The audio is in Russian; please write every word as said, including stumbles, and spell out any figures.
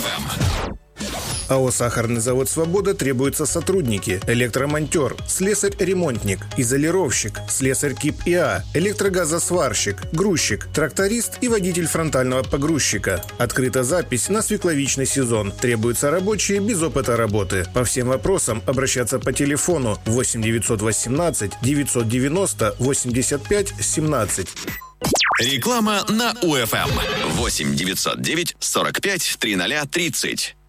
АО «Сахарный завод «Свобода» требуются сотрудники: электромонтер, слесарь-ремонтник, изолировщик, слесарь КИП ИА, электрогазосварщик, грузчик, тракторист и водитель фронтального погрузчика. Открыта запись на свекловичный сезон. Требуются рабочие без опыта работы. По всем вопросам обращаться по телефону восемь девятьсот восемнадцать девятьсот девяносто восемьдесят пять семнадцать. Реклама на УФМ. восемь девятьсот девять сорок пять тридцать тридцать.